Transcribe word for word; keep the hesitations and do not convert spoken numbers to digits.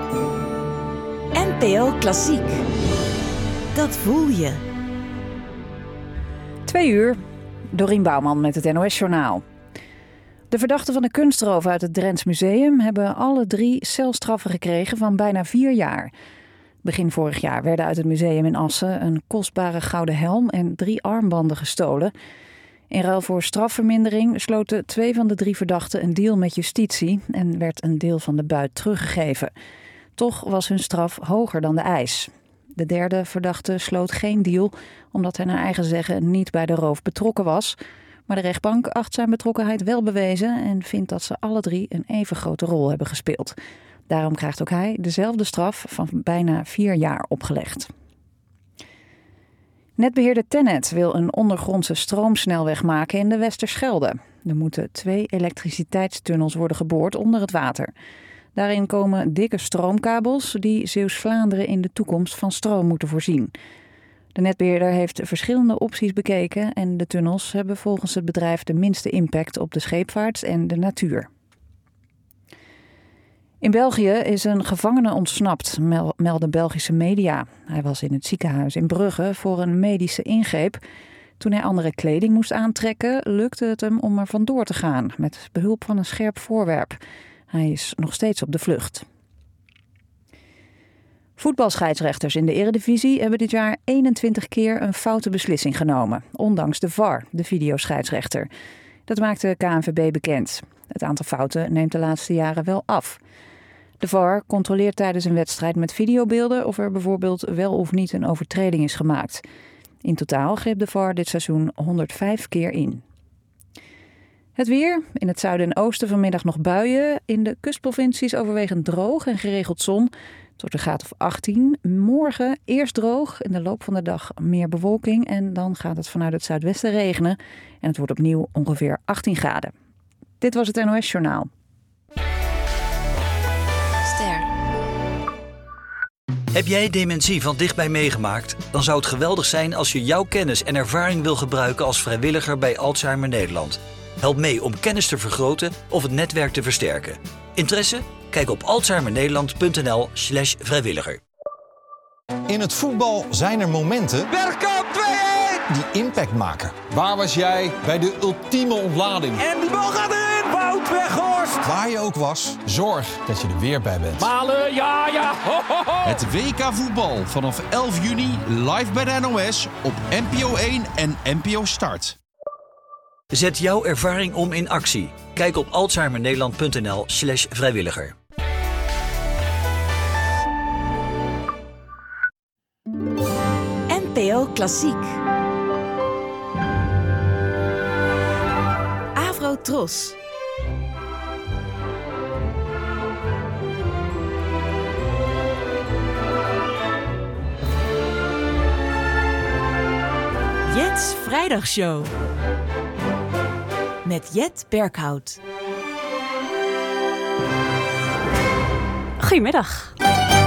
N P O Klassiek. Dat voel je. Twee uur. Dorien Bouwman met het N O S-journaal. De verdachten van de kunstroof uit het Drents Museum hebben alle drie celstraffen gekregen van bijna vier jaar. Begin vorig jaar werden uit het museum in Assen een kostbare gouden helm en drie armbanden gestolen. In ruil voor strafvermindering sloten twee van de drie verdachten een deal met justitie en werd een deel van de buit teruggegeven. Toch was hun straf hoger dan de eis. De derde verdachte sloot geen deal omdat hij naar eigen zeggen niet bij de roof betrokken was. Maar de rechtbank acht zijn betrokkenheid wel bewezen en vindt dat ze alle drie een even grote rol hebben gespeeld. Daarom krijgt ook hij dezelfde straf van bijna vier jaar opgelegd. Netbeheerder TenneT wil een ondergrondse stroomsnelweg maken in de Westerschelde. Er moeten twee elektriciteitstunnels worden geboord onder het water. Daarin komen dikke stroomkabels die Zeeuws-Vlaanderen in de toekomst van stroom moeten voorzien. De netbeheerder heeft verschillende opties bekeken en de tunnels hebben volgens het bedrijf de minste impact op de scheepvaart en de natuur. In België is een gevangene ontsnapt, melden Belgische media. Hij was in het ziekenhuis in Brugge voor een medische ingreep. Toen hij andere kleding moest aantrekken, lukte het hem om er vandoor te gaan met behulp van een scherp voorwerp. Hij is nog steeds op de vlucht. Voetbalscheidsrechters in de Eredivisie hebben dit jaar eenentwintig keer een foute beslissing genomen, ondanks de V A R, de videoscheidsrechter. Dat maakt de K N V B bekend. Het aantal fouten neemt de laatste jaren wel af. De V A R controleert tijdens een wedstrijd met videobeelden of er bijvoorbeeld wel of niet een overtreding is gemaakt. In totaal greep de V A R dit seizoen honderdvijf keer in. Het weer. In het zuiden en oosten vanmiddag nog buien. In de kustprovincies overwegend droog en geregeld zon. Tot een graad of achttien. Morgen eerst droog. In de loop van de dag meer bewolking. En dan gaat het vanuit het zuidwesten regenen. En het wordt opnieuw ongeveer achttien graden. Dit was het N O S-journaal. Ster. Heb jij dementie van dichtbij meegemaakt? Dan zou het geweldig zijn als je jouw kennis en ervaring wil gebruiken als vrijwilliger bij Alzheimer Nederland. Help mee om kennis te vergroten of het netwerk te versterken. Interesse? Kijk op alzheimernederland.nl slash vrijwilliger. In het voetbal zijn er momenten Bergkamp twee-een! die impact maken. Waar was jij bij de ultieme ontlading? En die bal gaat erin! Wout Weghorst! Waar je ook was, zorg dat je er weer bij bent. Malen, ja, ja! Ho, ho, ho. Het W K voetbal vanaf elf juni live bij de N O S op N P O één en N P O Start. Zet jouw ervaring om in actie. Kijk op alzheimernederland.nl slash vrijwilliger. N P O Klassiek. Avro Tros. Jet's Vrijdagshow. Met Jet Berkhout. Goedemiddag.